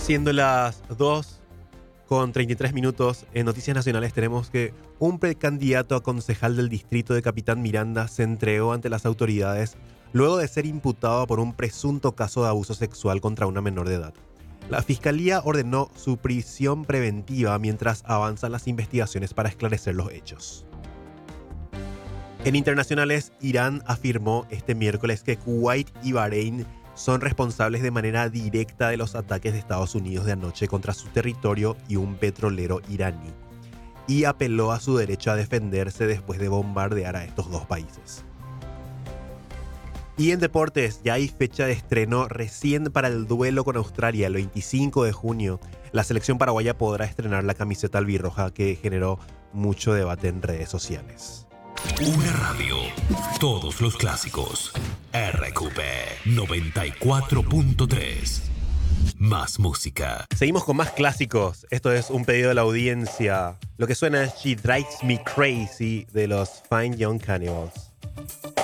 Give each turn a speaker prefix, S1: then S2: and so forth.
S1: Siendo las 2:33 en Noticias Nacionales, tenemos que un precandidato a concejal del distrito de Capitán Miranda se entregó ante las autoridades luego de ser imputado por un presunto caso de abuso sexual contra una menor de edad. La fiscalía ordenó su prisión preventiva mientras avanzan las investigaciones para esclarecer los hechos. En internacionales, Irán afirmó este miércoles que Kuwait y Bahrein son responsables de manera directa de los ataques de Estados Unidos de anoche contra su territorio y un petrolero iraní, y apeló a su derecho a defenderse después de bombardear a estos dos países. Y en deportes, ya hay fecha de estreno recién para el duelo con Australia, el 25 de junio. La selección paraguaya podrá estrenar la camiseta albirroja que generó mucho debate en redes sociales.
S2: Una radio, todos los clásicos. RQP 94.3. Más música.
S1: Seguimos con más clásicos. Esto es un pedido de la audiencia. Lo que suena es She Drives Me Crazy de los Fine Young Cannibals.